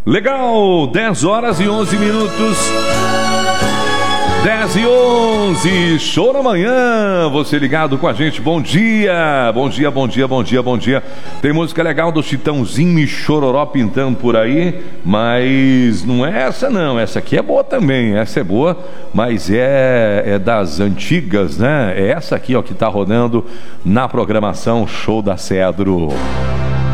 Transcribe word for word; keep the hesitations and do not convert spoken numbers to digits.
Legal, dez horas e onze minutos. dez e onze, show na manhã, você ligado com a gente, bom dia, bom dia, bom dia, bom dia, bom dia. Tem música legal do Chitãozinho e Chororó pintando por aí, mas não é essa não, essa aqui é boa também, essa é boa, mas é, é das antigas, né? É essa aqui, ó, que tá rodando na programação Show da Cedro.